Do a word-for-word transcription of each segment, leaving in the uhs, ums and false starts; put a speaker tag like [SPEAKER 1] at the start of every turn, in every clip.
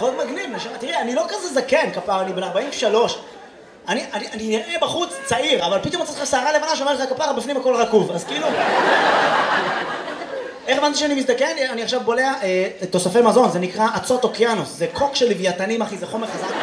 [SPEAKER 1] יכול להיות מגניב, נשמה. תראי, אני לא כזה זקן, כפרה, אני בן ארבעים ושלוש. אני, אני, אני נראה בחוץ צעיר, אבל פתאום מצאת לך שערה לבנה שאומרת לך כפרה, בפנים הכל רקוב, אז כאילו... איך הבנתי שאני מזדקן? אני עכשיו בולע אה, תוספי מזון, זה נקרא אצות אוקיינוס, זה קוק של לוויתנים, אחי, זה חומר חזק.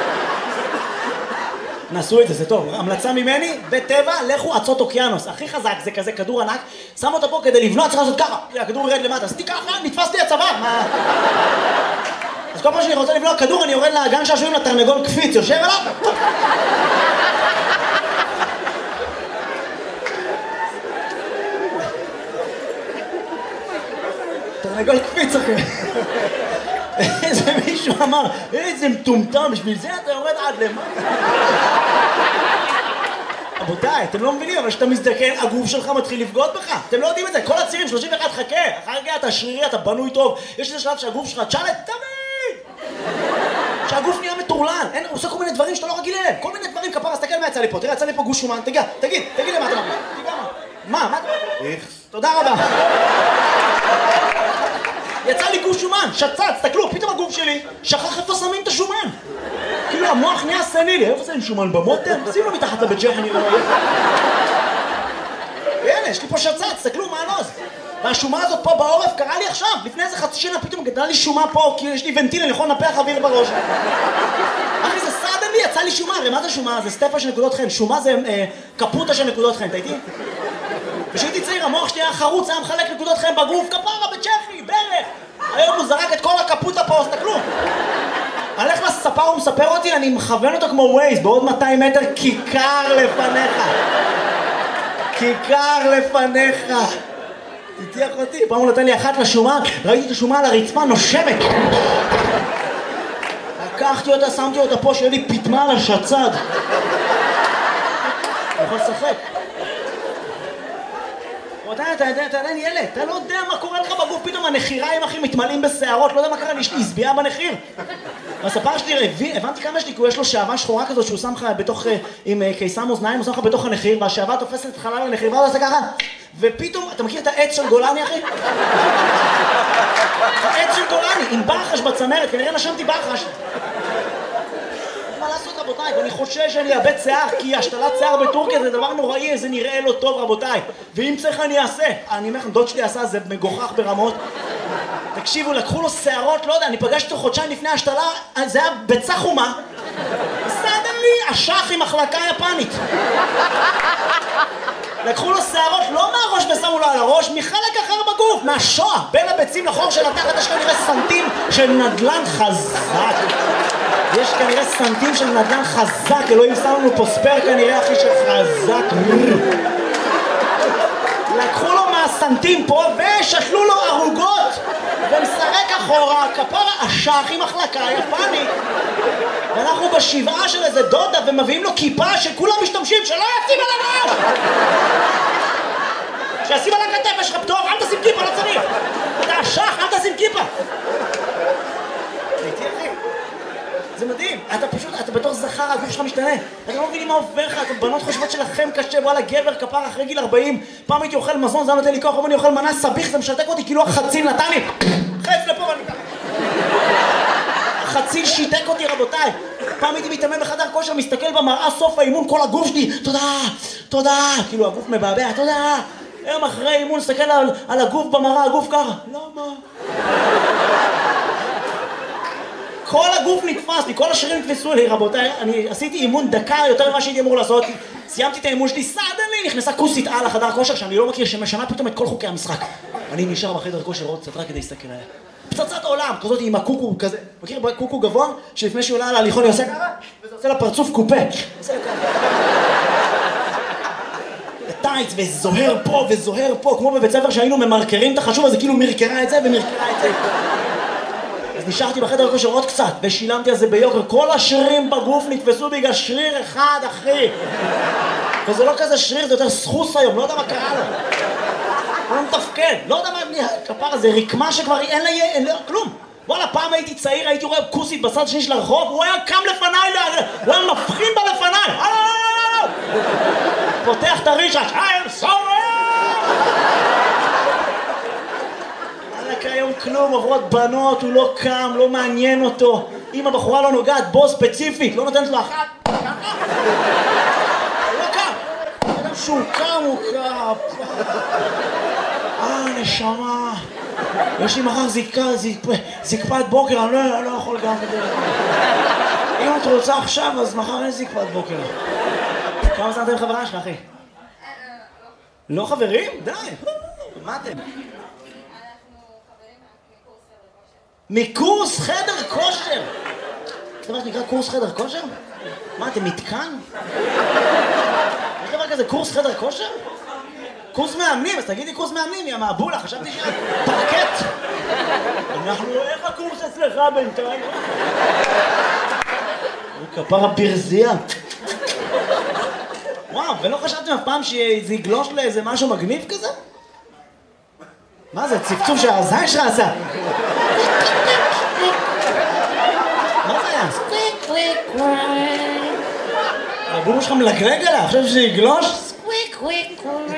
[SPEAKER 1] נסו את זה, זה טוב. המלצה ממני, בטבע, לכו אצות אוקיינוס. הכי חזק, זה כזה כדור ענק, שם אותו פה כדי לבנות, צריך לעשות ככה. הכדור ירד למטה, עשיתי ככה, נתפס לי הצוואר. מה? אז כל פעם שאני רוצה לבנות כדור, אני יורד לגן שעשועים לתרנגול קפיץ, יושב עליו. תרנגול קפיץ, אחי. איזה מישהו אמר, איזה מטומטם, בשביל זה אתה יורד עד למטה. רבותיי, אתם לא מבינים, אבל כשאתה מזדקן, הגוף שלך מתחיל לבגוד בך. אתם לא יודעים את זה, כל הצעירים, שלושים ואחת, חכה. אחר כך אתה שרירי, אתה בנוי טוב. יש איזה שלב שהגוף שלך, תשאלת, תמיד! שהגוף נהיה מטורלל. אין, הוא עושה כל מיני דברים שאתה לא רגיל אליהם. כל מיני דברים, כפרה, תסתכל מה יצא לי פה. תראה, יצא לי פה גוש שומן. תגיד, תגיד, תגיד לי מה אתה מרגיש. תגיד מה. מה? מה? תודה רבה. יצא לי גוש שומן, שצץ, תסתכלו, פתאום הגוף שלי שכח איפה שמים את השומן. כאילו המוח נהיה סנילי, איפה שמים שומן במוטר? שים לו מתחת לבית ג'ח, אני לא רואה. והנה, יש לי פה שצץ, תסתכלו מה הנוז. והשומה הזאת פה בעורף קרה לי עכשיו, לפני איזה חצי שנה פתאום גדלה לי שומה פה, כי יש לי ונטיל, אני יכול לנפח אוויר בראש. אחי, זה סעדן לי, יצא לי שומה, הרי מה זה שומה? זה סטפה של נקודות חן, שומה זה אה, קפוטה של נקודות חן, אתה איתי? כשהייתי צעיר, המוח שלי היה חרוץ, היה מחלק נקודות חן בגוף, כפרה, בצ'כי, ברך. היום הוא זרק את כל הקפוטה פה, אז תקלו. הלך לספר, הוא מספר אותי, אני מכוון אותו כמו ווייז, בעוד מאתיים מטר, כיכר לפניך. כיכר לפניך. תתיח אותי, פעם הוא נתן לי אחת לשומה, ראיתי את השומה על הרצפה, נושמת. לקחתי אותה, שמתי אותה פה, שיהיה לי פתמה על השצד. אני יכול לשחק. אתה עדיין ילד, אתה לא יודע מה קורה לך בגוף, פתאום הנחיריים אחי מתמלאים בשערות, לא יודע מה קרה, יש לי הסביעה בנחיר. הספר שלי, הבנתי כמה יש לי, כי יש לו שעבה שחורה כזאת שהוא שם לך בתוך, עם קיסם אוזניים, הוא שם לך בתוך הנחיר, והשעבה תופסת את חלל הנחיר, ואז עושה ככה, ופתאום, אתה מכיר את העץ של גולני אחי? העץ של גולני, עם ברחש בצמרת, כנראה נשמתי ברחש. מה לעשות רבותיי, ואני חושש שאני אאבד שיער, כי השתלת שיער בטורקיה זה דבר נוראי, זה נראה לא טוב רבותיי, ואם צריך אני אעשה. אני אומר לכם, דוד שלי עשה, זה מגוחך ברמות. תקשיבו, לקחו לו שערות, לא יודע, אני פגשתי אותו חודשיים לפני השתלה, זה היה ביצה חומה. סעדן לי, אשך עם מחלקה יפנית. לקחו לו שערות, לא מהראש ושמו לו על הראש, מחלק אחר בגוף, מהשואה, בין הביצים לחור של התחת, יש כנראה סנטים של נדלן חזק. יש כנראה סנטים של נדלן חזק, אלוהים שם לנו פה ספר כנראה אחי של חזק. לקחו לו מהסנטים פה ושתלו לו ערוגות ומסרק אחורה, כפרה אשך עם מחלקה יפנית. ואנחנו בשבעה של איזה דודה ומביאים לו כיפה שכולם משתמשים, שלא ישים על הראש! שישים על הכתף, יש לך פטור, אל תשים כיפה, לא צריך! אתה אשך, אל תשים כיפה! הייתי אחי. זה מדהים, אתה פשוט, אתה בתור זכר, הגוף שלך משתנה. אתה לא מבינים מה עובר לך, אתם בנות חושבות שלכם קשה, וואלה גבר כפר אחרי גיל ארבעים, פעם הייתי אוכל מזון, זה היה נותן לי כוח, אבל אני אוכל מנה סביך, זה משתק אותי, כאילו החציל נתן לי, חץ לפה ואני ככה. החציל שיתק אותי רבותיי. פעם הייתי מתאמן בחדר כושר, מסתכל במראה, סוף האימון, כל הגוף שלי, תודה, תודה, כאילו הגוף מבעבע, תודה. היום אחרי אימון, מסתכל על, על הגוף במראה, הגוף ככה, למה? כל הגוף נתפס לי, כל השירים נתפסו לי, רבותיי, אני עשיתי אימון דקה יותר ממה שהייתי אמור לעשות, סיימתי את האימון שלי, סעדן לי, נכנסה כוסית על החדר כושר שאני לא מכיר, שמשנה פתאום את כל חוקי המשחק. אני נשאר בחדר כושר עוד קצת רק כדי להסתכל עליה. פצצת עולם, כזאת עם הקוקו כזה, מכיר קוקו גבוה? שלפני שהוא עולה על ההליכון היא עושה ככה, וזה עושה לה פרצוף קופה. עושה לה ככה. טייץ וזוהר פה וזוהר פה, כמו בבית ספר שהיינו ממרקרים את החשוב הזה, כאילו מרקרה את זה ומרקרה את זה. נשארתי בחדר כושר עוד קצת, ושילמתי על זה ביוקר. כל השרירים בגוף נתפסו בגלל שריר אחד, אחי. וזה לא כזה שריר, זה יותר סחוס היום, לא יודע מה קרה לו. הוא לא מתפקד, לא יודע מה כפר הזה, רקמה שכבר אין לה, אין לה, כלום. וואלה, פעם הייתי צעיר, הייתי רואה כוסית בצד השני של הרחוב, הוא היה קם לפניי, הוא היה מבחין בה לפניי. פותח את הרישש, I'm sorry! היום כלום, עוברות בנות, הוא לא קם, לא מעניין אותו. אם הבחורה לא נוגעת בו ספציפית, לא נותנת לו אחת, ככה? לא קם. אדם שהוא קם, הוא קם. אה, נשמה. יש לי מחר זקפת בוקר, אני לא יכול גם בדרך. אם את רוצה עכשיו, אז מחר אין זקפת בוקר. כמה זמן אתם חברה שלך, אחי? לא חברים? די. מה אתם? מקורס חדר כושר. יש דבר שנקרא קורס חדר כושר? מה, אתם מתקן? יש דבר כזה קורס חדר כושר? קורס מאמנים, אז תגידי קורס מאמנים, יא מהבולה, חשבתי שאת פרקט. אנחנו, איך הקורס אצלך בינתיים? כפרה ברזייה. וואו, ולא חשבתם אף פעם שזה יגלוש לאיזה משהו מגניב כזה? מה זה, צפצוף שהזין שלך עשה? מה זה היה? סקוויק קוויק קוויק. הבומו שלך מלגלג עליו, חושב שזה יגלוש? סקוויק קוויק קוויק.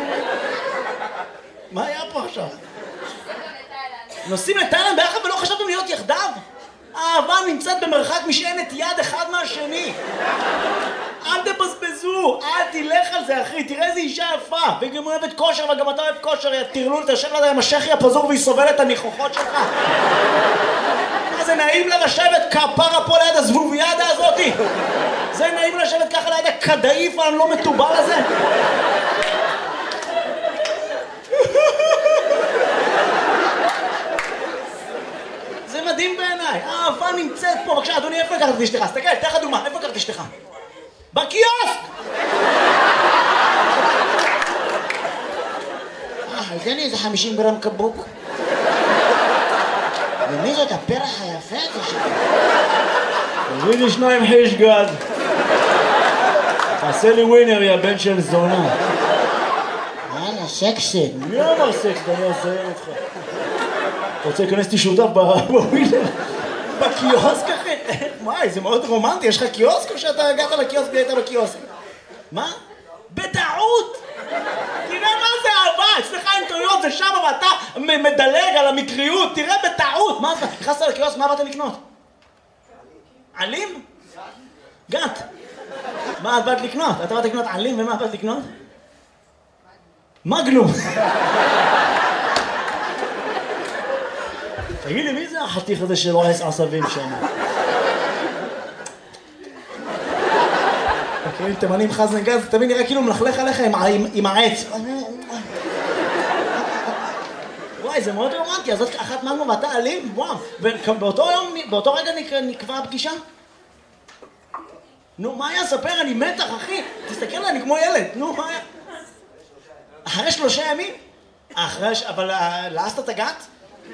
[SPEAKER 1] מה היה פה עכשיו? נוסעים לתאילנד ביחד ולא חשבתם להיות יחדיו? האהבה נמצאת במרחק משענת יד אחד מהשני. אל תבזבזו, אל תלך על זה אחי, תראה איזה אישה יפה, והיא גם אוהבת כושר וגם אתה אוהב כושר, תרלו, תשב לה עם השכי הפזור והיא סובלת את הניחוחות שלך. מה זה נעים לה לשבת כפרה פה ליד הזבוביאדה הזאתי? זה נעים לשבת ככה ליד הכדאיף הלא מטובל הזה? זה מדהים בעיניי, האהבה נמצאת פה. בבקשה אדוני, איפה לקחת את אשתך? תסתכל, תן לך דוגמה, איפה לקחת את אשתך? בקיוסק! אה, תן לי איזה חמישים גרם קבוק. ומי זאת הפרח היפה הזה שלי? תביא לי שניים חיש גד. תעשה לי ווינר, יא בן של זונה. יאללה, סקסט. מי אמר סקסט? אני אעזיין אותך. אתה רוצה להיכנס לי שותף בווינר? בקיוסק אחי? וואי, זה מאוד רומנטי, יש לך קיוסק או שאתה הגעת לקיוסק והיית בקיוסק? מה? בטעות! תראה מה זה אהבה, אצלך אין טעויות, זה שם ואתה מדלג על המקריות, תראה בטעות! מה זה? נכנסת לקיוסק, מה באת לקנות? עלים? גת. מה את באת לקנות? אתה באת לקנות עלים ומה באת לקנות? מגנום. תגיד לי, מי זה החתיך הזה שלא עש עשבים שם? מכירים תימנים חזן גז, תמיד נראה כאילו מלכלך עליך עם העץ. וואי, זה מאוד רומנטי, אז זאת אחת מגנום ואתה אלים? וואו, ובאותו יום, באותו רגע נקבע הפגישה? נו, מה היה? ספר, אני מתח, אחי. תסתכל עליי, אני כמו ילד. נו, מה היה? אחרי שלושה ימים? אחרי, אבל לאסת את הגת?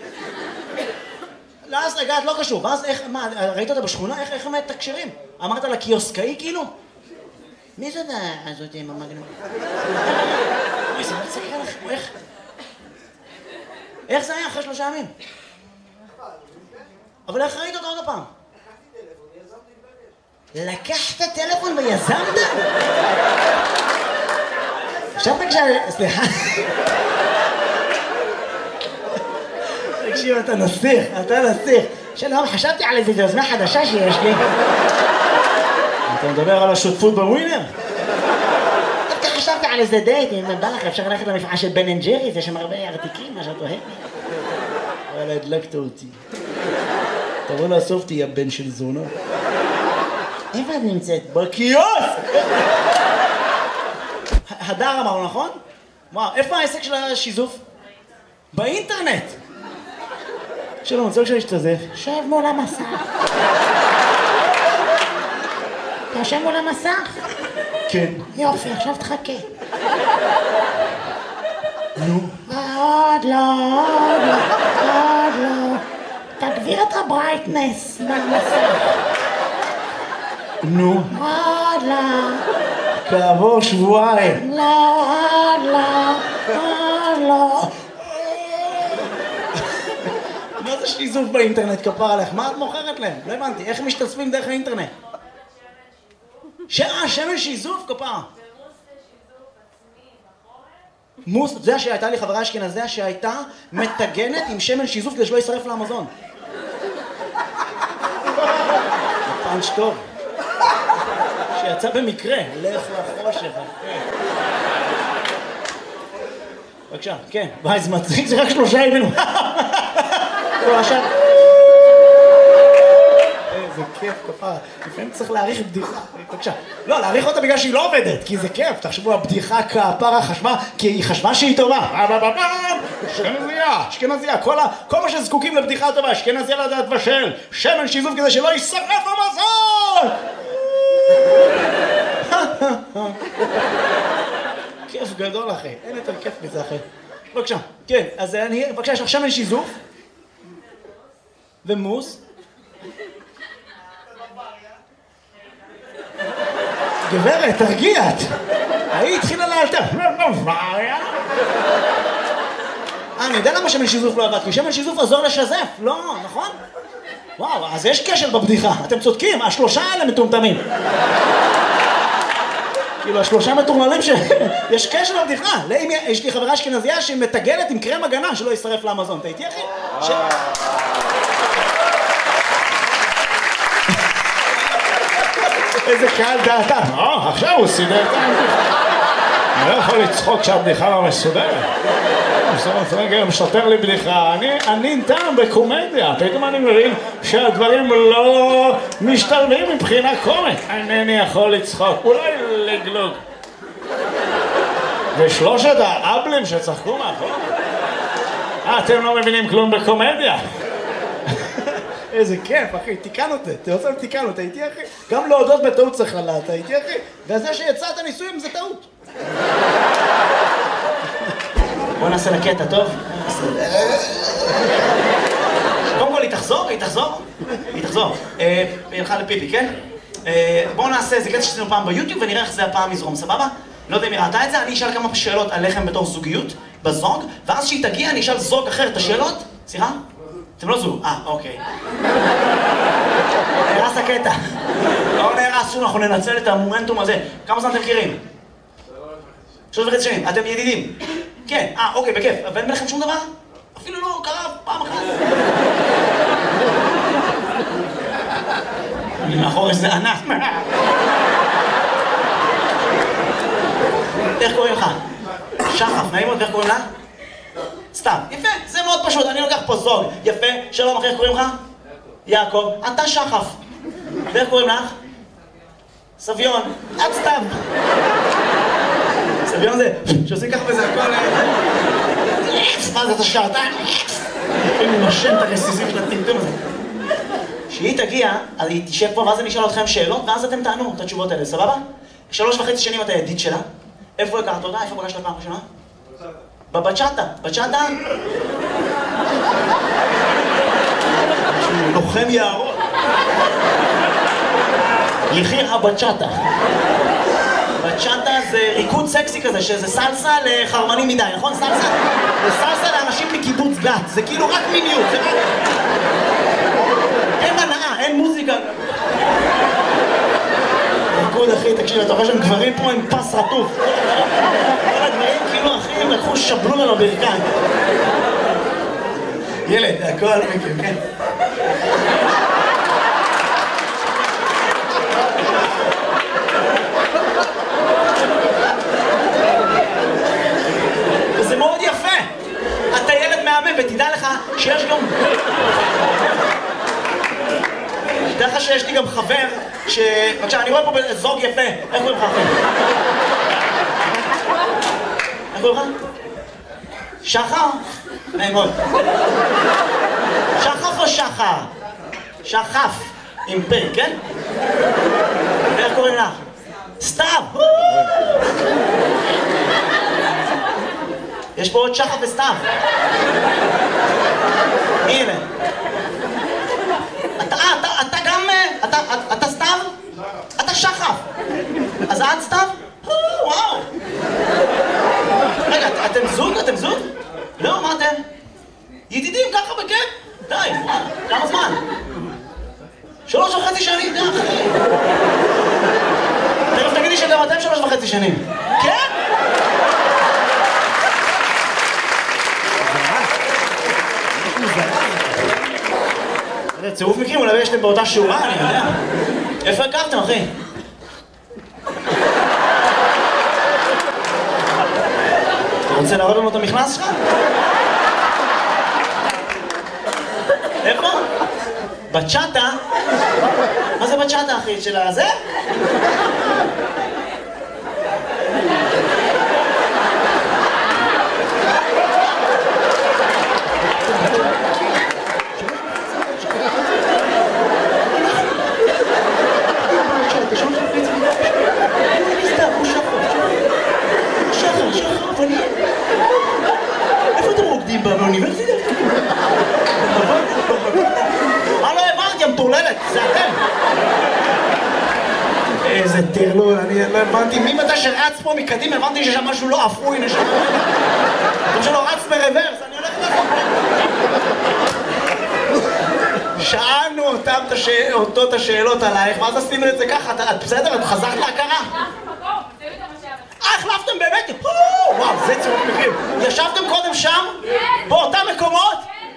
[SPEAKER 1] לאסת הגת לא קשור. ואז איך, מה, ראית אותה בשכונה? איך, איך הם מתקשרים? אמרת לה קיוסקאי כאילו? מי זאת הזאת עם המגנום? אוי, זה לא תסתכל לך, איך? איך זה היה אחרי שלושה ימים? אבל איך ראית אותה עוד הפעם? לקחת טלפון ויזמת? עכשיו תקשיב, סליחה. תקשיב, אתה נסיך, אתה נסיך. שלום, חשבתי על איזו יוזמה חדשה שיש לי. אתה מדבר על השותפות בווינר? דווקא חשבתי על איזה דייט, אם בא לך אפשר ללכת למפעל של בן אנד ג'ריס, יש שם הרבה ארתיקים, מה שאת אוהבת. וואלה, הדלקת אותי. תבוא לאסוף אותי, יא בן של זונה. איפה את נמצאת? בקיוסק! הדר אמרנו, נכון? וואו, איפה העסק של השיזוף? באינטרנט! שלום, אני רוצה להשתזף. שב מול המסך. אתה יושב מול המסך? כן. יופי, עכשיו תחכה. נו. עוד לא, עוד לא, עוד לא. תגביר את הברייטנס במסך. נו. עוד לא. כעבור שבועיים. לא, עוד לא, עוד לא. מה זה שיזוף באינטרנט כפר עליך? מה את מוכרת להם? לא הבנתי, איך משתתפים דרך האינטרנט? שעה, שמן שיזוף כפר. מוס, זה שהייתה לי חברה אשכנזיה שהייתה מתגנת עם שמן שיזוף כדי שלא יישרף לאמזון. פאנץ' טוב. שיצא במקרה, לך לחושך. בבקשה, כן. וואי, זה מצחיק, זה רק שלושה הבינו. לא, עכשיו... איזה כיף כפרה. לפעמים צריך להעריך בדיחה. בבקשה. לא, להעריך אותה בגלל שהיא לא עובדת, כי זה כיף. תחשבו, הבדיחה כפרה חשבה, כי היא חשבה שהיא טובה. אשכנזיה, אשכנזיה. כל מה שזקוקים לבדיחה טובה, אשכנזיה לדעת בשל. שמן שיזוף כדי שלא יישרף המזון! כיף גדול אחי, אין יותר כיף מזה אחי. בבקשה, כן, אז אני, בבקשה, יש לך שמן שיזוף ומוס. גברת, תרגיעת. ההיא התחילה לאלתר. בוואריה? אה, אני יודע למה שמן שיזוף לא עבד, כי שמן שיזוף עזור לשזף, לא, נכון? וואו, אז יש כשל בבדיחה, אתם צודקים, השלושה האלה מטומטמים. כאילו, השלושה מטורללים שיש קשר לבדיחה. יש לי חברה אשכנזייה שהיא מתגלת עם קרם הגנה שלא ישרף לאמזון. אתה איתי, אחי? איזה קהל דעתה. אה, עכשיו הוא סידר את הבדיחה. אני לא יכול לצחוק שהבדיחה לא מסודרת. בסוף רגע משתפר לי בדיחה. אני טעם בקומדיה. פתאום אני מבין שהדברים לא משתלבים מבחינה קומית. אינני יכול לצחוק. אולי לגלוג. ושלושת האבלים שצחקו מאחור. אתם לא מבינים כלום בקומדיה. איזה כיף, אחי, תיקן אותי, אתה רוצה לתיקן אותי, הייתי אחי? גם להודות בטעות צריך לדעת, הייתי אחי? וזה שיצאת ניסויים זה טעות. בוא נעשה לקטע, טוב? קודם כל, היא תחזור, היא תחזור, היא תחזור. היא הלכה לפיפי, כן? בואו נעשה איזה קטע שעשינו פעם ביוטיוב ונראה איך זה הפעם יזרום, סבבה? לא יודע אם היא ראתה את זה, אני אשאל כמה שאלות עליכם בתור זוגיות, בזוג, ואז שהיא תגיע אני אשאל זוג אחר את השאלות. סליחה? אתם לא זוג. אה, אוקיי. נהרס הקטע. לא נהרס, אנחנו ננצל את המומנטום הזה. כמה זמן אתם מכירים? שלוש וחצי שנים. אתם ידידים? כן. אה, אוקיי, בכיף. ואין ביניכם שום דבר? אפילו לא קרה פעם אחת. אני מאחור איזה ענק. איך קוראים לך? שחף, נעים מאוד, ואיך קוראים לה? סתם, יפה, זה מאוד פשוט, אני לוקח פה זוג, יפה, שלום אחי, איך קוראים לך? יעקב, אתה שחף. ואיך קוראים לך? סביון, את סתם. סביון זה, שעושים ככה בזה הכל... מה זה, אתה שעתיים? לפעמים הוא נושם את הרסיסים של הטמטום הזה. כשהיא תגיע, אז היא תשב פה, ואז אני אשאל אתכם שאלות, ואז אתם תענו את התשובות האלה, סבבה? שלוש וחצי שנים אתה ידיד שלה. איפה הכרת אותה? איפה פגשת פעם ראשונה? בבצ'אטה, בצ'אטה? לוחם יערות. יחיר הבצ'אטה. בצ'אטה זה ריקוד סקסי כזה, שזה סלסה לחרמנים מדי, נכון? סלסה? זה סלסה לאנשים מקיבוץ גת, זה כאילו רק מיניות, זה רק... אין מנעה, אין מוזיקה. ריקוד אחי, תקשיב, אתה רואה שהם גברים פה עם פס רטוף. כל הדברים כאילו אחי, הם לקחו שבלון על הברכיים. ילד, הכל מכיר, כן? וזה מאוד יפה. אתה ילד מהמם, ותדע לך שיש גם... תדע לך שיש לי גם חבר ש... בבקשה, אני רואה פה זוג יפה. איך קוראים לך אחי? איך קוראים לך? שחר? נעים מאוד. שחף או שחר? שחף. עם פי, כן? איך קוראים לך? סתיו! יש פה עוד שחף וסתיו. הנה. אתה, אתה, אתה גם... אתה, אתה סתיו? אתה שחף. אז את סתיו? וואו. רגע, אתם זוג? אתם זוג? לא, מה אתם? ידידים ככה בכיף? די, וואלה, כמה זמן? שלוש וחצי שנים, די אחי. תכף תגידי שגם אתם שלוש וחצי שנים. כן? זה צירוף מקרים, אולי יש להם באותה שורה, אני יודע. איפה הכרתם, אחי? אתה רוצה להראות לנו את המכנס שלך? איפה? בצ'אטה? מה זה בצ'אטה, אחי? של הזה? איפה אתם רוקדים באוניברסיטה? מה לא הבנתי, המטורללת? זה אתם! איזה טרלול, אני לא הבנתי. ממתי שרץ פה מקדימה, הבנתי ששם משהו לא אפוי, נשמה. כמו שלא רץ ברוורס, אני הולך לפה. שאלנו אותו את השאלות עלייך, ואז עשינו את זה ככה. את בסדר? את חזרת להכרה? החלפתם באמת? וואו, זה צירוף מקרים. ישבתם קודם שם? באותם מקומות?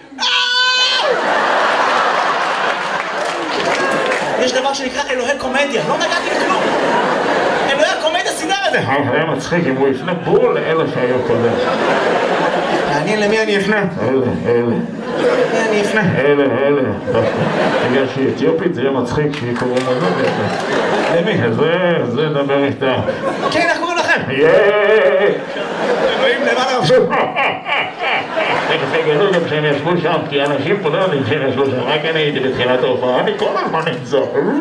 [SPEAKER 1] יש דבר שנקרא אלוהי קומדיה, לא נגעתי בכלום. אלוהי הקומדיה סידר את זה.
[SPEAKER 2] היה מצחיק אם הוא יפנה בול לאלה שהיו קודם.
[SPEAKER 1] מעניין למי אני אפנה?
[SPEAKER 2] אלה, אלה.
[SPEAKER 1] למי אני אפנה?
[SPEAKER 2] אלה, אלה. בגלל שהיא אתיופית זה יהיה מצחיק שהיא קוראים לזה.
[SPEAKER 1] למי?
[SPEAKER 2] זה, זה דבר איתה.
[SPEAKER 1] כן, איך קוראים לכם?
[SPEAKER 2] יאיי!
[SPEAKER 1] אלוהים למעלה רבשו.
[SPEAKER 2] תכף יגלו גם שהם ישבו שם, כי אנשים פה לא יודעים שהם ישבו שם, רק אני הייתי בתחילת ההופעה, אני כל הזמן נמצא.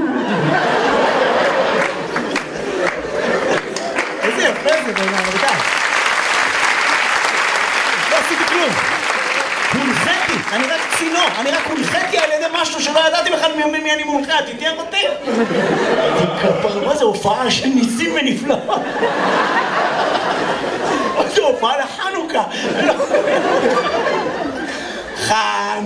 [SPEAKER 1] איזה יפה זה בעיניי, רבותיי. לא עשיתי כלום. הונחתי, אני רק צינור, אני רק הונחתי על ידי משהו שלא ידעתי בכלל ממי אני מונחה, תתייך אותי. מה זה הופעה של ניסים ונפלאות? מה זה הופעה לחנוכה? חנוכה.